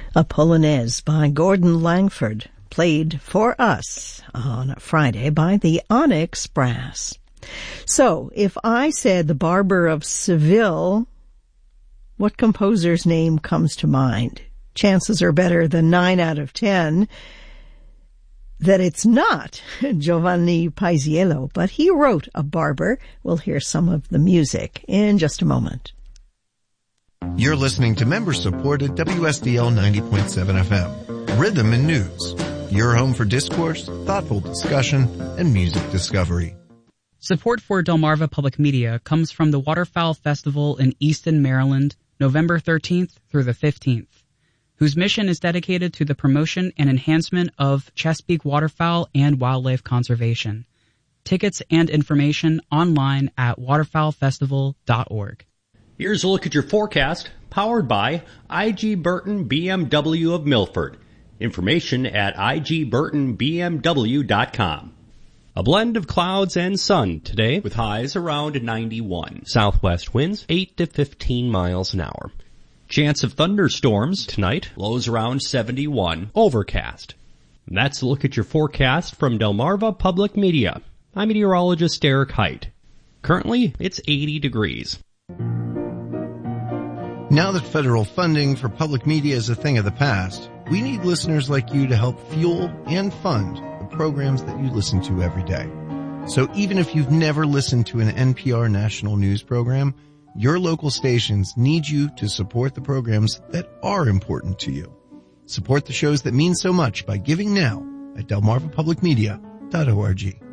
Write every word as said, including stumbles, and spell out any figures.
A Polonaise by Gordon Langford, played for us on Friday by the Onyx Brass. So, if I said The Barber of Seville, what composer's name comes to mind? Chances are better than nine out of ten that it's not Giovanni Paisiello, but he wrote A Barber. We'll hear some of the music in just a moment. You're listening to member-supported W S D L ninety point seven F M, Rhythm and News, your home for discourse, thoughtful discussion, and music discovery. Support for Delmarva Public Media comes from the Waterfowl Festival in Easton, Maryland, November thirteenth through the fifteenth, whose mission is dedicated to the promotion and enhancement of Chesapeake waterfowl and wildlife conservation. Tickets and information online at waterfowl festival dot org. Here's a look at your forecast, powered by I G Burton B M W of Milford. Information at I G Burton B M W dot com. A blend of clouds and sun today with highs around ninety-one. Southwest winds eight to fifteen miles an hour. Chance of thunderstorms tonight, lows around seventy-one, overcast. And that's a look at your forecast from Delmarva Public Media. I'm meteorologist Eric Height. Currently, it's eighty degrees. Now that federal funding for public media is a thing of the past, we need listeners like you to help fuel and fund the programs that you listen to every day. So even if you've never listened to an N P R national news program, your local stations need you to support the programs that are important to you. Support the shows that mean so much by giving now at delmarva public media dot org.